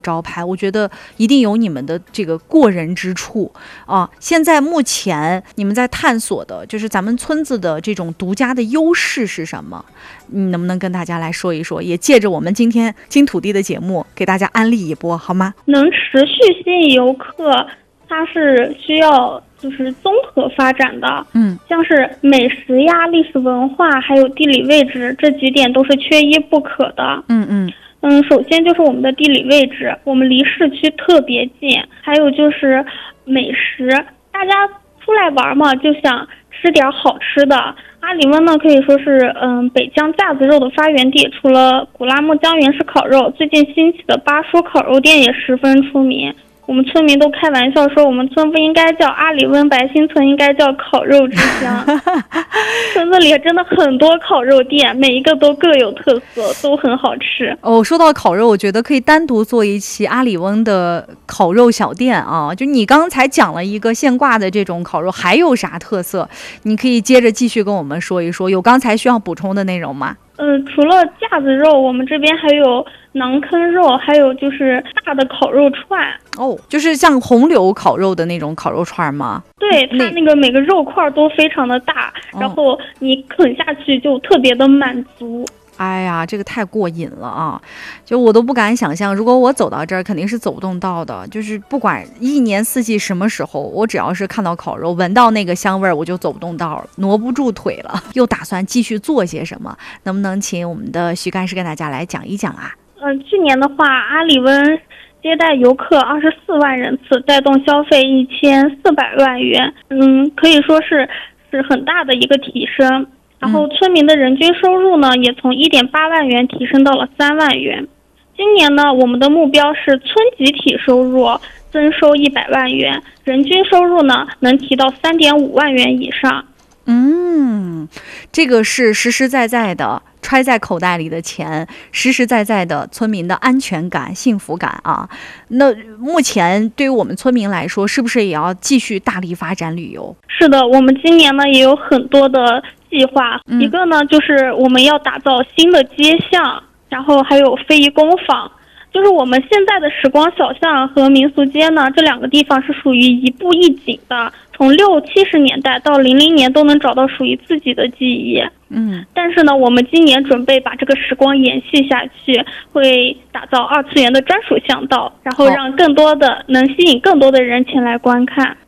招牌，我觉得一定有你们的这个过人之处啊。现在目前你们在探索的就是咱们村子的这种独家的优势是什么？你能不能跟大家来说一说？也借着我们今天金土地的节目给大家安利一波好吗？ 能持续吸引游客，它是需要就是综合发展的，像是美食呀、历史文化还有地理位置这几点都是缺一不可的。首先就是我们的地理位置，我们离市区特别近，还有就是美食，大家出来玩嘛，就想吃点好吃的。阿里温呢可以说是北疆架子肉的发源地，除了古拉木江原始烤肉，最近兴起的巴叔烤肉店也十分出名。我们村民都开玩笑说，我们村不应该叫阿里温白新村，应该叫烤肉之乡。村子里真的很多烤肉店，每一个都各有特色，都很好吃。 说到烤肉，我觉得可以单独做一期阿里温的烤肉小店啊。就你刚才讲了一个现挂的这种烤肉，还有啥特色？你可以接着继续跟我们说一说。有刚才需要补充的内容吗？ 除了架子肉，我们这边还有馕坑肉，还有就是大的烤肉串。 就是像红柳烤肉的那种烤肉串吗？ 对，它那个每个肉块都非常的大，然后你啃下去就特别的满足。 哎呀，这个太过瘾了啊！就我都不敢想象，如果我走到这儿，肯定是走不动道的。就是不管一年四季什么时候，我只要是看到烤肉，闻到那个香味儿，我就走不动道了，挪不住腿了。又打算继续做些什么？能不能请我们的徐干事跟大家来讲一讲啊？ 去年的话，阿里温接待游客24万人次，带动消费1400万元，可以说是很大的一个提升。然后村民的人均收入呢，也从1.8万元提升到了3万元。今年呢，我们的目标是村集体收入增收100万元，人均收入呢能提到3.5万元以上。 这个是实实在在的揣在口袋里的钱，实实在在的村民的安全感、幸福感啊。那目前对于我们村民来说，是不是也要继续大力发展旅游？ 是的，我们今年呢也有很多的计划，一个呢就是我们要打造新的街巷，然后还有非遗工坊。就是我们现在的时光小巷和民俗街呢，这两个地方是属于一步一景的，从60、70年代到00年都能找到属于自己的记忆。但是呢，我们今年准备把这个时光延续下去，会打造2次元的专属巷道，然后让能吸引更多的人前来观看。